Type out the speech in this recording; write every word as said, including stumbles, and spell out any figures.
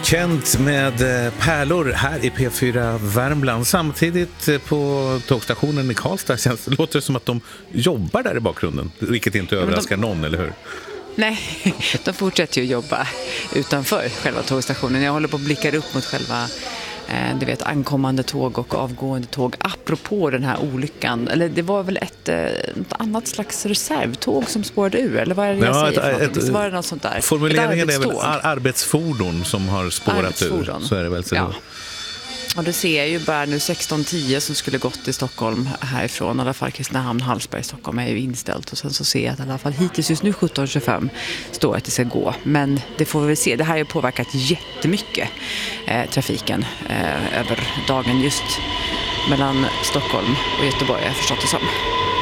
Kent med eh, pärlor här i P fyra Värmland. Samtidigt eh, på tågstationen i Karlstad känns, det låter det som att de jobbar där i bakgrunden. Vilket inte överraskar de... någon, eller hur? Nej, de fortsätter ju jobba utanför själva tågstationen. Jag håller på att blicka upp mot själva eh, du vet, ankommande tåg och avgående tåg. Apropå den här olyckan, eller det var väl ett eh, något annat slags reservtåg som spårade ur, eller vad är det jag ja, säger? Ett, ett, Visst var det något sånt där? Formuleringen är väl ar- arbetsfordon som har spårat arbetsfordon. ur. Så är det väl så. Ja. Och det ser jag ju bara nu sexton tio som skulle gått till Stockholm härifrån. I alla fall Kristinehamn, Hallsberg, Stockholm är ju inställt. Och sen så ser jag att i alla fall hittills just nu sjutton tjugofem står att det ska gå. Men det får vi väl se. Det här har ju påverkat jättemycket eh, trafiken eh, över dagen just mellan Stockholm och Göteborg, jag har förstått det som.